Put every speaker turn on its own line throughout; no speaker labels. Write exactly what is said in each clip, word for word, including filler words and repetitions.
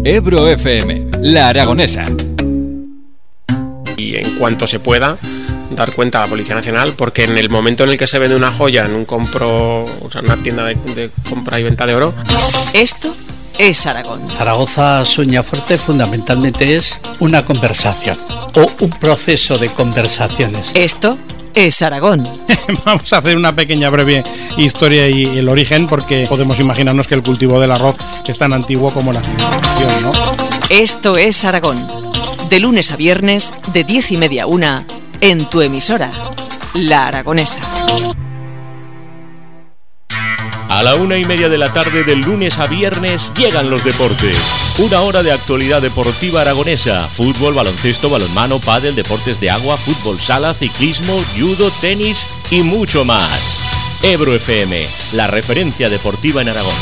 Ebro F M, La Aragonesa.
Y en cuanto se pueda, dar cuenta a la Policía Nacional, porque en el momento en el que se vende una joya en un compro, o sea, una tienda de, de compra y venta de oro.
Esto es Aragón.
Zaragoza Sueñafuerte fundamentalmente es una conversación o un proceso de conversaciones.
Esto es Aragón.
Vamos a hacer una pequeña breve historia y el origen, porque podemos imaginarnos que el cultivo del arroz es tan antiguo como la civilización, ¿no?
Esto es Aragón. De lunes a viernes, de diez y media a una, en tu emisora, La Aragonesa.
A la una y media de la tarde del lunes a viernes llegan los deportes. Una hora de actualidad deportiva aragonesa. Fútbol, baloncesto, balonmano, pádel, deportes de agua, fútbol sala, ciclismo, judo, tenis y mucho más. Ebro F M, la referencia deportiva en Aragón.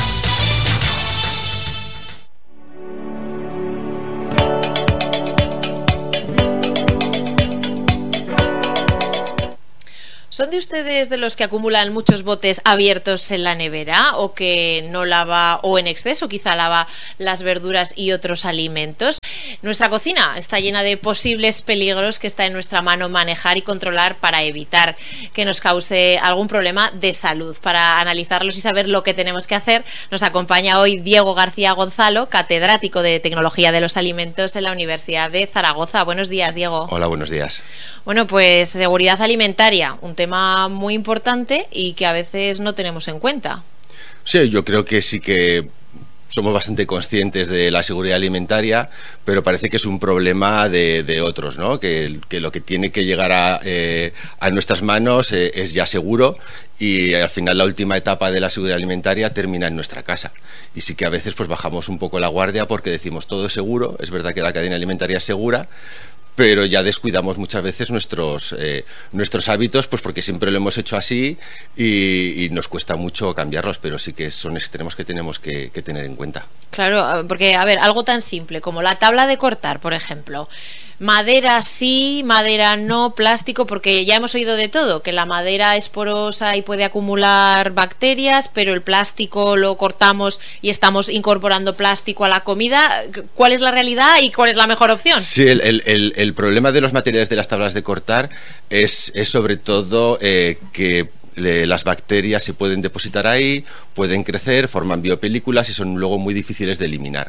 ¿Son de ustedes de los que acumulan muchos botes abiertos en la nevera o que no lava o en exceso quizá lava las verduras y otros alimentos? Nuestra cocina está llena de posibles peligros que está en nuestra mano manejar y controlar para evitar que nos cause algún problema de salud. Para analizarlos y saber lo que tenemos que hacer, nos acompaña hoy Diego García Gonzalo, catedrático de Tecnología de los Alimentos en la Universidad de Zaragoza. Buenos días, Diego.
Hola, buenos días.
Bueno, pues seguridad alimentaria, un tema muy importante y que a veces no tenemos en cuenta.
Sí, yo creo que sí que somos bastante conscientes de la seguridad alimentaria, pero parece que es un problema de, de otros, ¿no? Que, que lo que tiene que llegar a, eh, a nuestras manos eh, es ya seguro, y al final la última etapa de la seguridad alimentaria termina en nuestra casa. Y sí que a veces pues bajamos un poco la guardia porque decimos todo es seguro, es verdad que la cadena alimentaria es segura, pero ya descuidamos muchas veces nuestros eh, nuestros hábitos, pues porque siempre lo hemos hecho así y, y nos cuesta mucho cambiarlos, pero sí que son extremos que tenemos que, que tener en cuenta.
Claro, porque, a ver, algo tan simple como la tabla de cortar, por ejemplo. Madera sí, madera no, plástico, porque ya hemos oído de todo, que la madera es porosa y puede acumular bacterias, pero el plástico lo cortamos y estamos incorporando plástico a la comida. ¿Cuál es la realidad y cuál es la mejor opción?
Sí, el, el, el, el problema de los materiales de las tablas de cortar es, es sobre todo eh, que Le, las bacterias se pueden depositar ahí, pueden crecer, forman biopelículas y son luego muy difíciles de eliminar.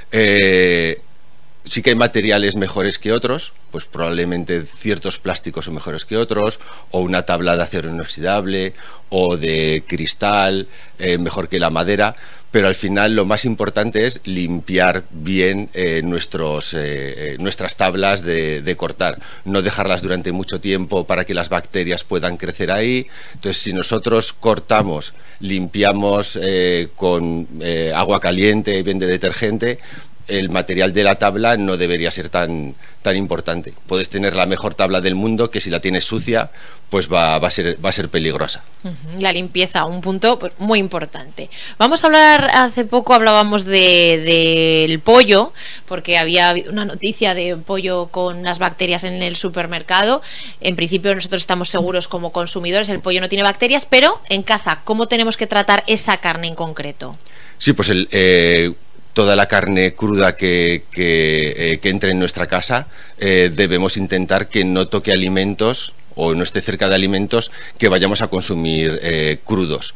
Eh, sí que hay materiales mejores que otros, pues probablemente ciertos plásticos son mejores que otros, o una tabla de acero inoxidable o de cristal eh, mejor que la madera, pero al final lo más importante es limpiar bien eh, nuestros, eh, nuestras tablas de, de cortar, no dejarlas durante mucho tiempo para que las bacterias puedan crecer ahí. Entonces, si nosotros cortamos, limpiamos eh, con eh, agua caliente y bien de detergente, el material de la tabla no debería ser tan, tan importante. Puedes tener la mejor tabla del mundo, que si la tienes sucia, pues va, va, a, ser, va a ser peligrosa.
Uh-huh. La limpieza, un punto pues, muy importante. Vamos a hablar, hace poco hablábamos del de, pollo, porque había habido una noticia de pollo con las bacterias en el supermercado. En principio nosotros estamos seguros como consumidores, el pollo no tiene bacterias, pero en casa, ¿cómo tenemos que tratar esa carne en concreto?
Sí, pues el... Eh, toda la carne cruda que, que, eh, que entre en nuestra casa, eh, debemos intentar que no toque alimentos o no esté cerca de alimentos que vayamos a consumir eh, crudos.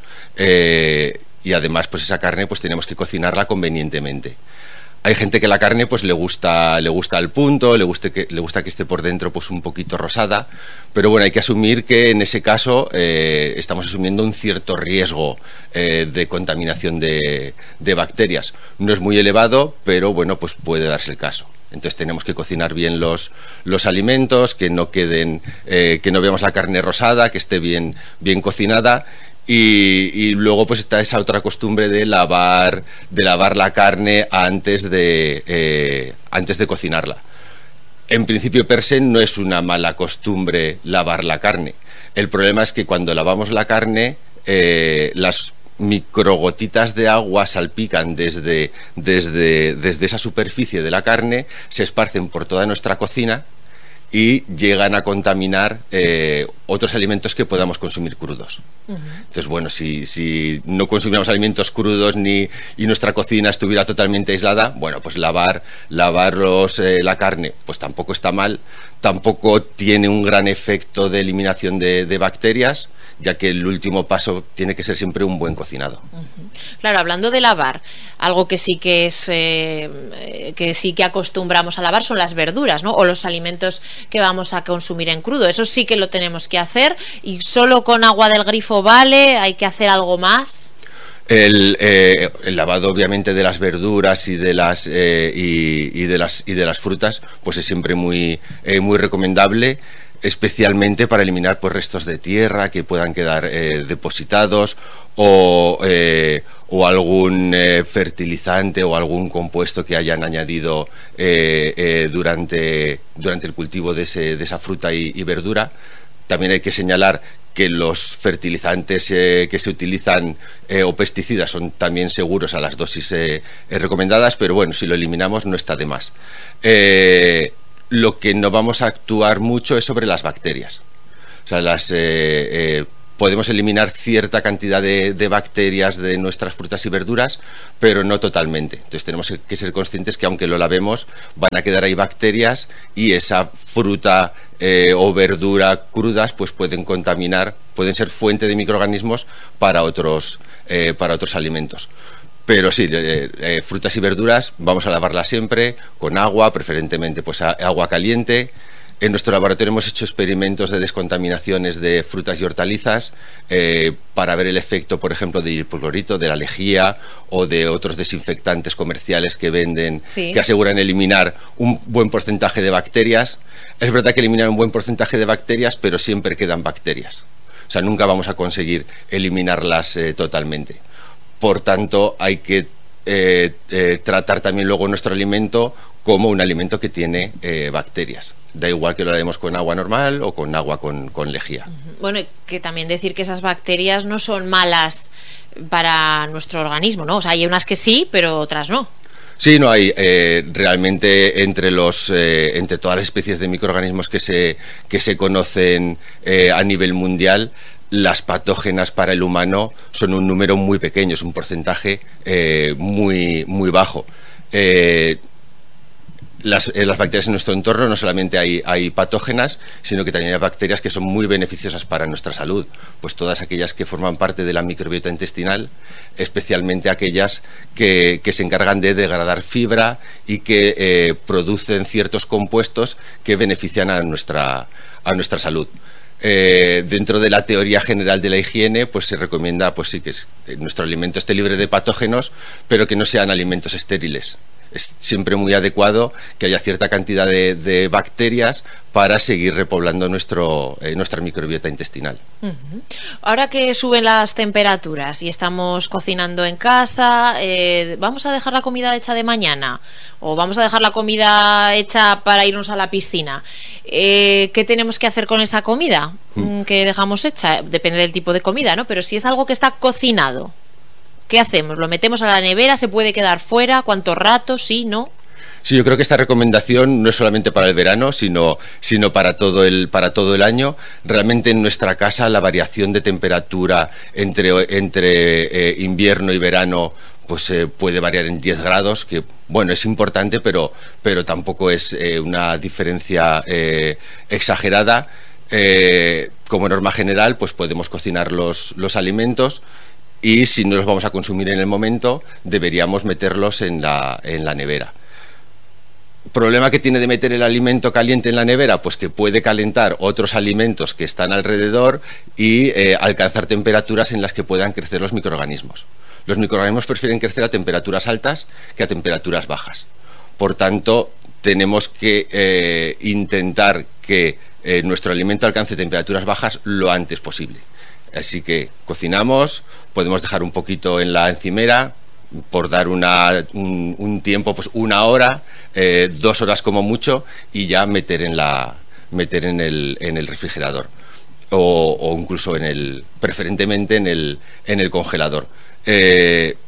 Eh, y además, pues esa carne pues tenemos que cocinarla convenientemente. Hay gente que la carne pues le gusta le gusta al punto, le gusta que le gusta que esté por dentro pues un poquito rosada, pero bueno, hay que asumir que en ese caso eh, estamos asumiendo un cierto riesgo eh, de contaminación de, de bacterias. No es muy elevado, pero bueno, pues puede darse el caso. Entonces tenemos que cocinar bien los, los alimentos, que no queden, eh, que no veamos la carne rosada, que esté bien, bien cocinada. Y, y luego pues está esa otra costumbre de lavar de lavar la carne antes de eh, antes de cocinarla. En principio per se no es una mala costumbre lavar la carne. El problema es que cuando lavamos la carne eh, las microgotitas de agua salpican desde, desde, desde esa superficie de la carne, se esparcen por toda nuestra cocina y llegan a contaminar eh, otros alimentos que podamos consumir crudos. Uh-huh. Entonces, bueno, si, si no consumiéramos alimentos crudos ni y nuestra cocina estuviera totalmente aislada, bueno, pues lavar, lavar los, eh, la carne, pues tampoco está mal, tampoco tiene un gran efecto de eliminación de, de bacterias, ya que el último paso tiene que ser siempre un buen cocinado.
Uh-huh. Claro, hablando de lavar, algo que sí que es eh, que sí que acostumbramos a lavar son las verduras, ¿no? O los alimentos que vamos a consumir en crudo. Eso sí que lo tenemos que hacer, y solo con agua del grifo vale, hay que hacer algo más.
El, eh, el lavado obviamente de las verduras y de las eh, y, y de las y de las frutas, pues es siempre muy eh, muy recomendable, especialmente para eliminar pues restos de tierra que puedan quedar eh, depositados, o, eh, o algún eh, fertilizante o algún compuesto que hayan añadido eh, eh, durante, durante el cultivo de, ese, de esa fruta y, y verdura. También hay que señalar que los fertilizantes eh, que se utilizan eh, o pesticidas son también seguros a las dosis eh, eh, recomendadas, pero bueno, si lo eliminamos no está de más. Eh, Lo que no vamos a actuar mucho es sobre las bacterias. O sea, las, eh, eh, podemos eliminar cierta cantidad de, de bacterias de nuestras frutas y verduras, pero no totalmente. Entonces tenemos que ser conscientes que aunque lo lavemos, van a quedar ahí bacterias, y esa fruta eh, o verdura crudas pues pueden contaminar, pueden ser fuente de microorganismos para otros, eh, para otros alimentos. Pero sí, eh, eh, frutas y verduras vamos a lavarlas siempre con agua, preferentemente pues a, agua caliente. En nuestro laboratorio hemos hecho experimentos de descontaminaciones de frutas y hortalizas eh, para ver el efecto, por ejemplo, de hipoclorito, de la lejía o de otros desinfectantes comerciales que venden, sí, que aseguran eliminar un buen porcentaje de bacterias. Es verdad que eliminan un buen porcentaje de bacterias, pero siempre quedan bacterias. O sea, nunca vamos a conseguir eliminarlas eh, totalmente. Por tanto, hay que eh, eh, tratar también luego nuestro alimento como un alimento que tiene eh, bacterias. Da igual que lo haremos con agua normal o con agua con, con lejía.
Bueno, que también decir que esas bacterias no son malas para nuestro organismo, ¿no? O sea, hay unas que sí, pero otras no.
Sí, no hay. Eh, realmente entre los eh, entre todas las especies de microorganismos que se, que se conocen eh, a nivel mundial, las patógenas para el humano son un número muy pequeño, es un porcentaje eh, muy, muy bajo. Eh, las, eh, las bacterias en nuestro entorno no solamente hay, hay patógenas, sino que también hay bacterias que son muy beneficiosas para nuestra salud. Pues todas aquellas que forman parte de la microbiota intestinal, especialmente aquellas que, que se encargan de degradar fibra y que eh, producen ciertos compuestos que benefician a nuestra, a nuestra salud. Eh, dentro de la teoría general de la higiene, pues se recomienda, pues sí, que es, eh, nuestro alimento esté libre de patógenos, pero que no sean alimentos estériles. Es siempre muy adecuado que haya cierta cantidad de, de bacterias para seguir repoblando nuestro, eh, nuestra microbiota intestinal.
Uh-huh. Ahora que suben las temperaturas y estamos cocinando en casa, eh, ¿vamos a dejar la comida hecha de mañana? ¿O vamos a dejar la comida hecha para irnos a la piscina? Eh, ¿Qué tenemos que hacer con esa comida mm. que dejamos hecha? Depende del tipo de comida, ¿no? Pero si es algo que está cocinado, ¿qué hacemos? ¿Lo metemos a la nevera? ¿Se puede quedar fuera? ¿Cuánto rato? ¿Sí? ¿No?
Sí, yo creo que esta recomendación no es solamente para el verano, sino, sino para todo el, para todo el año. Realmente en nuestra casa la variación de temperatura entre, entre eh, invierno y verano pues eh, puede variar en diez grados, que bueno, es importante, pero, pero tampoco es eh, una diferencia eh, exagerada. Eh, como norma general, pues podemos cocinar los, los alimentos, y si no los vamos a consumir en el momento, deberíamos meterlos en la, en la nevera. ¿Problema que tiene de meter el alimento caliente en la nevera? Pues que puede calentar otros alimentos que están alrededor y eh, alcanzar temperaturas en las que puedan crecer los microorganismos. Los microorganismos prefieren crecer a temperaturas altas que a temperaturas bajas. Por tanto, tenemos que eh, intentar que eh, nuestro alimento alcance temperaturas bajas lo antes posible. Así que cocinamos, podemos dejar un poquito en la encimera, por dar una, un, un tiempo, pues una hora, eh, dos horas como mucho, y ya meter en la meter en el, en el refrigerador o, o incluso en el, preferentemente en el, en el congelador. Eh,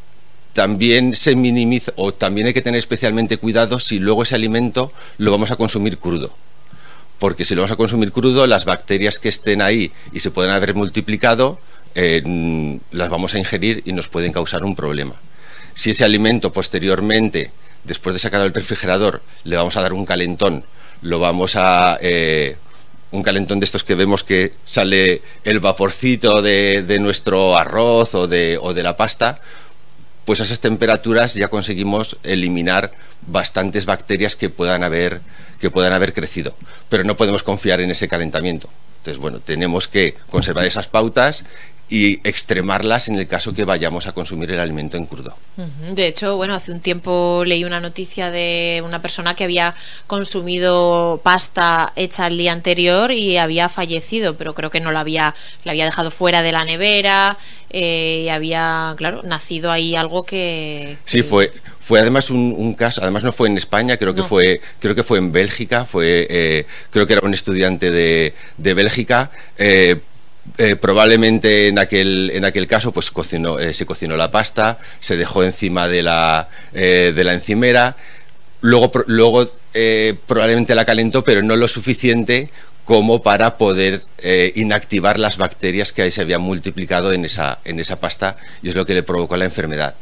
también se minimiza, o también hay que tener especialmente cuidado si luego ese alimento lo vamos a consumir crudo, porque si lo vamos a consumir crudo, las bacterias que estén ahí y se pueden haber multiplicado, eh, las vamos a ingerir y nos pueden causar un problema. Si ese alimento posteriormente, después de sacarlo del refrigerador, le vamos a dar un calentón, lo vamos a... Eh, un calentón de estos que vemos que sale el vaporcito de, de nuestro arroz o de, o de la pasta, pues a esas temperaturas ya conseguimos eliminar bastantes bacterias que puedan haber, que puedan haber crecido. Pero no podemos confiar en ese calentamiento. Entonces, bueno, tenemos que conservar esas pautas y extremarlas en el caso que vayamos a consumir el alimento en crudo.
De hecho, bueno, hace un tiempo leí una noticia de una persona que había consumido pasta hecha el día anterior y había fallecido, pero creo que no la había, la había dejado fuera de la nevera eh, y había, claro, nacido ahí algo que... que...
Sí, fue fue además un, un caso, además no fue en España, creo que no. fue creo que fue en Bélgica, fue eh, creo que era un estudiante de, de Bélgica. eh, Eh, probablemente en aquel en aquel caso pues cocinó, eh, se cocinó la pasta, se dejó encima de la eh, de la encimera, luego luego eh, probablemente la calentó, pero no lo suficiente como para poder eh, inactivar las bacterias que ahí se habían multiplicado en esa en esa pasta, y es lo que le provocó la enfermedad.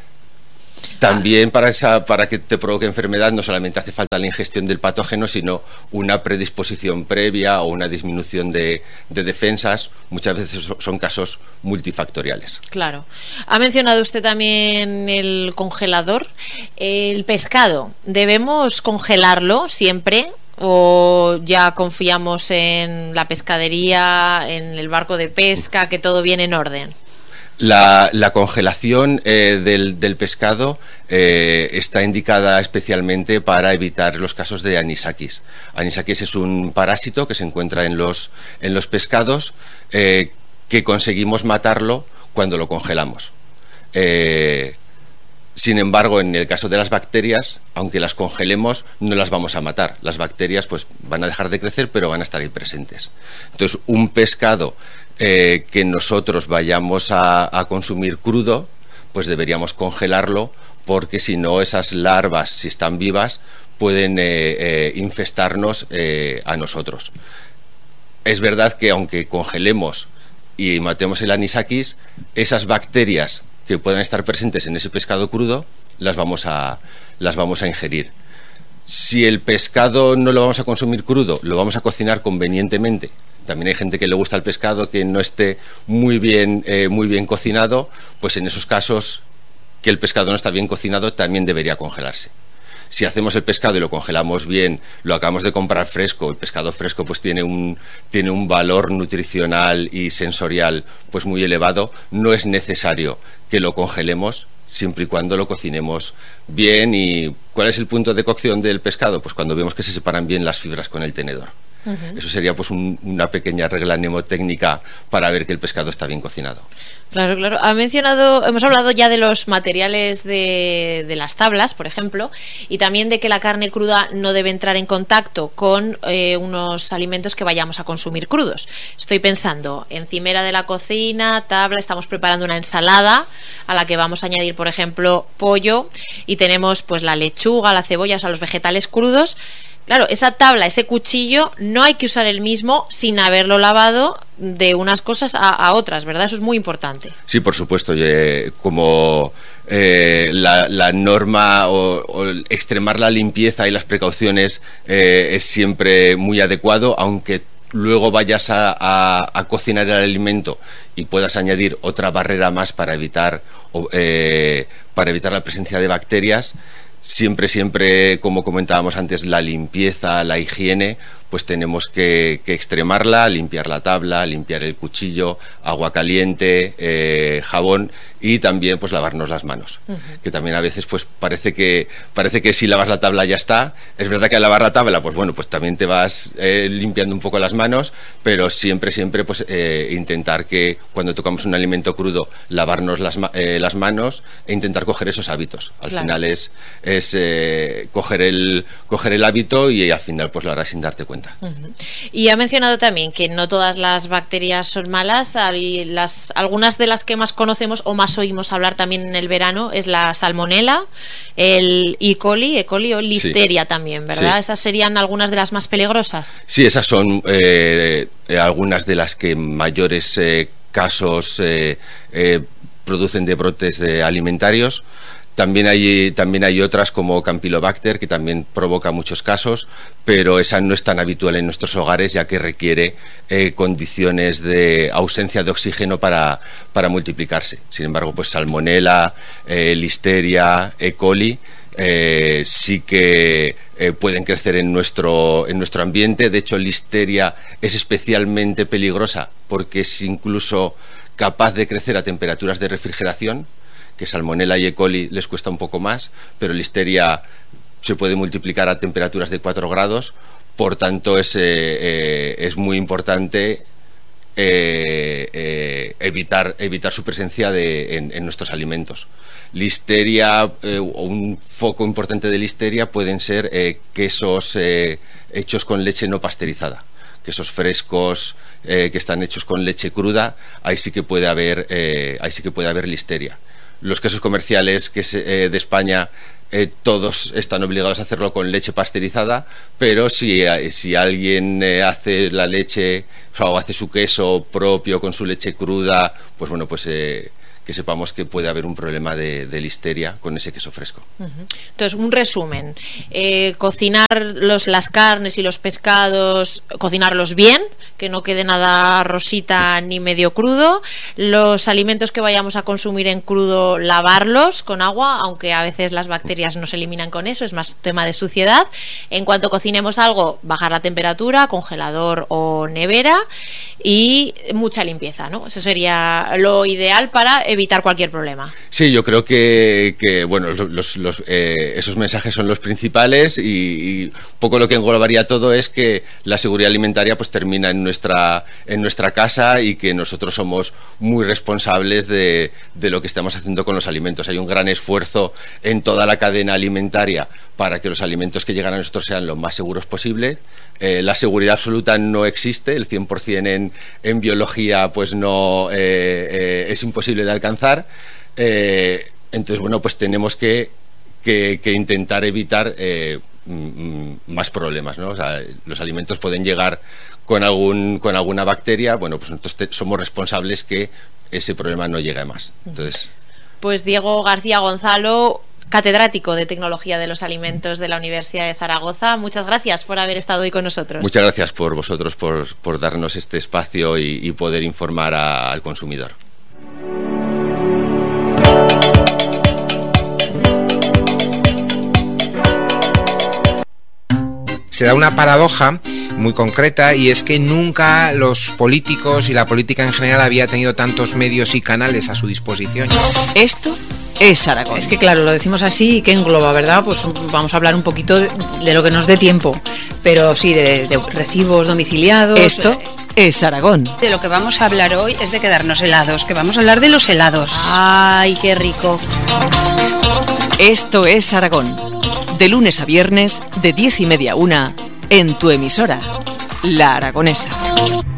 También para, esa, para que te provoque enfermedad no solamente hace falta la ingestión del patógeno, sino una predisposición previa o una disminución de, de defensas. Muchas veces son casos multifactoriales.
Claro. Ha mencionado usted también el congelador. El pescado, ¿debemos congelarlo siempre? ¿O ya confiamos en la pescadería, en el barco de pesca, que todo viene en orden?
La, la congelación eh, del, del pescado eh, está indicada especialmente para evitar los casos de anisakis. Anisakis es un parásito que se encuentra en los, en los pescados eh, que conseguimos matarlo cuando lo congelamos. Eh, sin embargo, en el caso de las bacterias, aunque las congelemos, no las vamos a matar. Las bacterias pues, van a dejar de crecer, pero van a estar ahí presentes. Entonces, un pescado Eh, que nosotros vayamos a, a consumir crudo, pues deberíamos congelarlo, porque si no esas larvas, si están vivas, pueden eh, eh, infestarnos eh, a nosotros. Es verdad que aunque congelemos y matemos el anisakis, esas bacterias que puedan estar presentes en ese pescado crudo las vamos a, las vamos a ingerir. Si el pescado no lo vamos a consumir crudo, lo vamos a cocinar convenientemente. También hay gente que le gusta el pescado que no esté muy bien, eh, muy bien cocinado, pues en esos casos que el pescado no está bien cocinado también debería congelarse. Si hacemos el pescado y lo congelamos bien, lo acabamos de comprar fresco, el pescado fresco pues tiene un, tiene un valor nutricional y sensorial pues muy elevado, no es necesario que lo congelemos siempre y cuando lo cocinemos bien. ¿Y cuál es el punto de cocción del pescado? Pues cuando vemos que se separan bien las fibras con el tenedor. Uh-huh. Eso sería pues un, una pequeña regla mnemotécnica para ver que el pescado está bien cocinado.
Claro, claro. Ha mencionado, hemos hablado ya de los materiales de, de las tablas, por ejemplo, y también de que la carne cruda no debe entrar en contacto con eh, unos alimentos que vayamos a consumir crudos. Estoy pensando, encimera de la cocina, tabla, estamos preparando una ensalada a la que vamos a añadir, por ejemplo, pollo, y tenemos pues la lechuga, la cebolla, o sea, los vegetales crudos. Claro, esa tabla, ese cuchillo, no hay que usar el mismo sin haberlo lavado de unas cosas a, a otras, ¿verdad? Eso es muy importante.
Sí, por supuesto. Eh, como eh, la, la norma o, o extremar la limpieza y las precauciones eh, es siempre muy adecuado, aunque luego vayas a, a, a cocinar el alimento y puedas añadir otra barrera más para evitar, eh, para evitar la presencia de bacterias. Siempre, siempre, como comentábamos antes, la limpieza, la higiene, pues tenemos que, que extremarla, limpiar la tabla, limpiar el cuchillo, agua caliente, eh, jabón, y también pues lavarnos las manos. Uh-huh. Que también a veces pues parece que parece que si lavas la tabla ya está. Es verdad que al lavar la tabla, pues bueno, pues también te vas eh, limpiando un poco las manos, pero siempre, siempre pues eh, intentar que cuando tocamos un alimento crudo, lavarnos las, eh, las manos e intentar coger esos hábitos. Al claro. final es, es eh, coger, el, coger el hábito y al final pues lo harás sin darte cuenta.
Uh-huh. Y ha mencionado también que no todas las bacterias son malas, hay las, algunas de las que más conocemos o más más oímos hablar también en el verano es la salmonela, el E. coli, E. coli o listeria sí. también, ¿verdad? Sí. ¿Esas serían algunas de las más peligrosas?
Sí, esas son eh, algunas de las que mayores eh, casos eh, eh, producen de brotes de alimentarios. También hay, también hay otras como Campylobacter, que también provoca muchos casos, pero esa no es tan habitual en nuestros hogares, ya que requiere eh, condiciones de ausencia de oxígeno para, para multiplicarse. Sin embargo, pues Salmonella, eh, Listeria, E. coli, eh, sí que eh, pueden crecer en nuestro, en nuestro ambiente. De hecho, Listeria es especialmente peligrosa porque es incluso capaz de crecer a temperaturas de refrigeración, que Salmonella y E. coli les cuesta un poco más, pero Listeria se puede multiplicar a temperaturas de cuatro grados, por tanto es, eh, eh, es muy importante eh, eh, evitar, evitar su presencia de, en, en nuestros alimentos. Listeria, eh, un foco importante de Listeria pueden ser eh, quesos eh, hechos con leche no pasteurizada. Quesos frescos eh, que están hechos con leche cruda, ahí sí que puede haber, eh, ahí sí que puede haber Listeria. Los quesos comerciales que se, eh, de España, eh, todos están obligados a hacerlo con leche pasteurizada, pero si, eh, si alguien eh, hace la leche, o sea, o hace su queso propio con su leche cruda, pues bueno, pues eh, que sepamos que puede haber un problema de, de Listeria con ese queso fresco.
Uh-huh. Entonces, un resumen, eh, cocinar los, las carnes y los pescados, cocinarlos bien, que no quede nada rosita ni medio crudo. Los alimentos que vayamos a consumir en crudo, lavarlos con agua, aunque a veces las bacterias no se eliminan con eso, es más tema de suciedad. En cuanto cocinemos algo, bajar la temperatura, congelador o nevera, y mucha limpieza, ¿no? Eso sería lo ideal para evitar cualquier problema.
Sí, yo creo que, que bueno, los, los, eh, esos mensajes son los principales, y, y un poco lo que englobaría todo es que la seguridad alimentaria pues termina en nuestra, en nuestra casa, y que nosotros somos muy responsables de, de lo que estamos haciendo con los alimentos. Hay un gran esfuerzo en toda la cadena alimentaria para que los alimentos que llegan a nosotros sean lo más seguros posible. Eh, la seguridad absoluta no existe, el cien por cien en, en biología pues no eh, eh, es imposible de alcanzar. Eh, entonces, bueno, pues tenemos que, que, que intentar evitar eh, m- más problemas, ¿no? O sea, los alimentos pueden llegar con algún con alguna bacteria, bueno, pues nosotros te, somos responsables que ese problema no llegue a más. Entonces,
pues Diego García Gonzalo, catedrático de Tecnología de los Alimentos de la Universidad de Zaragoza, muchas gracias por haber estado hoy con nosotros.
Muchas gracias por vosotros, por, por darnos este espacio y, y poder informar a, al consumidor.
Se da una paradoja muy concreta, y es que nunca los políticos y la política en general había tenido tantos medios y canales a su disposición.
Esto es Aragón.
Es que claro, lo decimos así y que engloba, ¿verdad? Pues vamos a hablar un poquito de, de lo que nos dé tiempo, pero sí, de, de recibos domiciliados.
Esto es Aragón.
De lo que vamos a hablar hoy es de quedarnos helados, que vamos a hablar de los helados.
¡Ay, qué rico!
Esto es Aragón. De lunes a viernes, de diez y media a una, en tu emisora, La Aragonesa.